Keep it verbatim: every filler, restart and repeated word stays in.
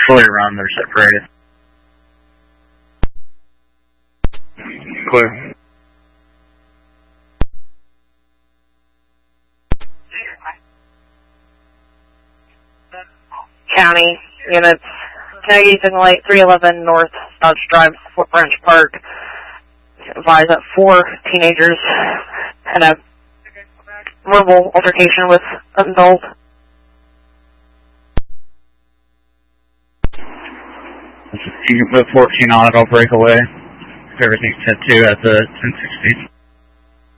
fully run, they're separated. Clear. County units, Kennedy Signal Light three eleven North Dodge Drive, Fort Branch Park. Advise that four teenagers had a verbal altercation with an adult. You can put fourteen on it, I'll break away. If everything's set to at the ten sixty.